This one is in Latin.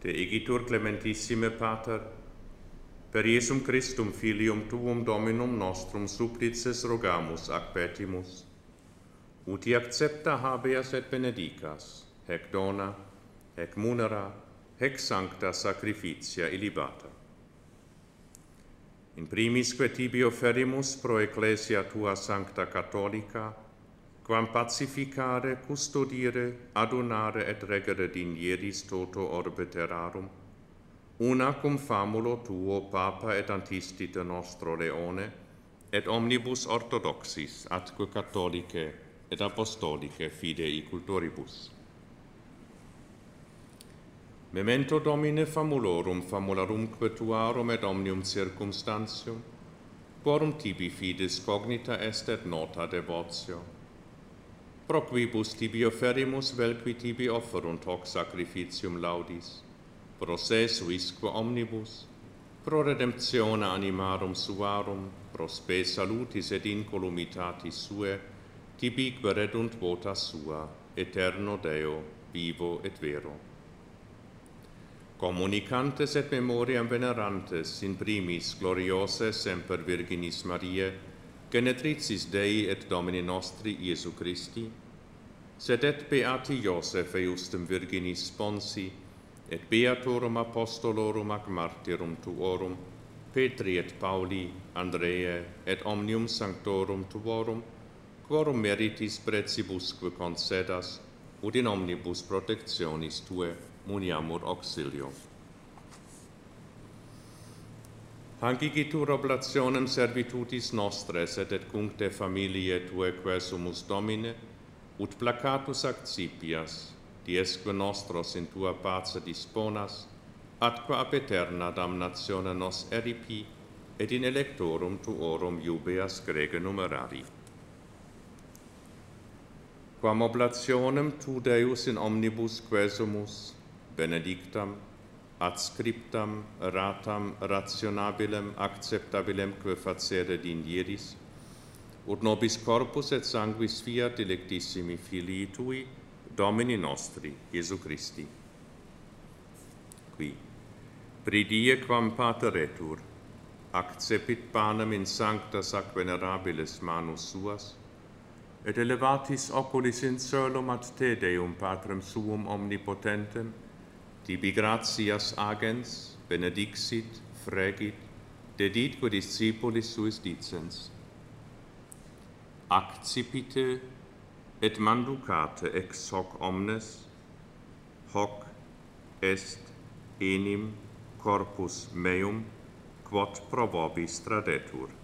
de igitur clementissime Pater, per Iesum Christum filium tuum Dominum nostrum supplices rogamus ac petimus, uti accepta habeas et benedicas, hec dona, hec munera, hec sancta sacrificia illibata. In primisque tibi offerimus pro Ecclesia tua sancta catholica, quam pacificare, custodire, adunare et regere dinieris toto orbe terrarum, una cum famulo tuo Papa et Antistite nostro Leone, et omnibus orthodoxis atque catholicae et apostolicae fidei cultoribus. Memento Domine famulorum, famularumque tuarum et omnium circumstantium, quorum tibi fides cognita est et nota devotio. Pro quibus tibi offerimus vel qui tibi offerunt hoc sacrificium laudis, pro se suisque omnibus, pro redemptione animarum suarum, pro spe salutis et incolumitatis sue, tibique redunt vota sua, eterno Deo, vivo et vero. Communicantes et memoriam venerantes in primis gloriose semper Virginis Mariae, genetricis Dei et Domini nostri Iesu Christi, sed et beati Iosef eiustem Virginis sponsi, et beatorum apostolorum ac martyrum tuorum, Petri et Pauli, Andreae, et omnium sanctorum tuorum, quorum meritis precibusque concedas, ut in omnibus protectionis tue muniamur auxilio. Hanc igitur oblationem servitutis nostres et cuncte familiae tue quesumus Domine, ut placatus accipias, diesque nostros in tua pace disponas, atque ab eterna damnatione nos eripi, et in electorum tuorum iubeas grege numerari. Quam oblationem tu Deus in omnibus quesumus, benedictam, adscriptam, ratam, rationabilem, acceptabilem que facere dinieris, ut nobis corpus et sanguis fiat electissimi filii tui, Domini nostri, Iesu Christi. Qui, pridie quam pateretur, accepit panem in sanctas ac venerabilis manus suas, et elevatis oculis in coelum ad te, Deum Patrem suum omnipotentem, tibi gratias agens, benedixit, fregit, deditque discipulis suis dicens. Accipite et manducate ex hoc omnes, hoc est enim corpus meum, quod pro vobis tradetur.